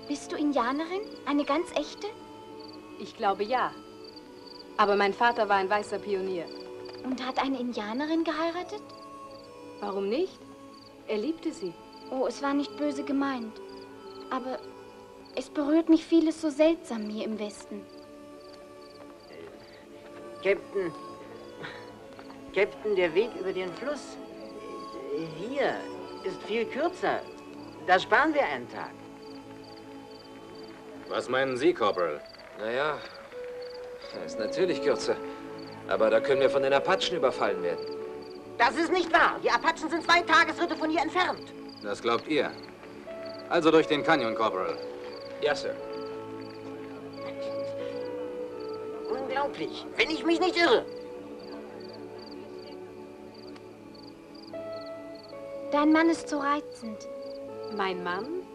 Bist du Indianerin? Eine ganz echte? Ich glaube, ja. Aber mein Vater war ein weißer Pionier. Und hat eine Indianerin geheiratet? Warum nicht? Er liebte sie. Oh, es war nicht böse gemeint. Aber es berührt mich vieles so seltsam hier im Westen. Captain, der Weg über den Fluss hier ist viel kürzer. Da sparen wir einen Tag. Was meinen Sie, Corporal? Naja, er ist natürlich kürzer. Aber da können wir von den Apachen überfallen werden. Das ist nicht wahr. Die Apachen sind 2 Tagesritte von hier entfernt. Das glaubt ihr. Also durch den Canyon, Corporal. Ja, Sir. Unglaublich, wenn ich mich nicht irre. Dein Mann ist so reizend. Mein Mann?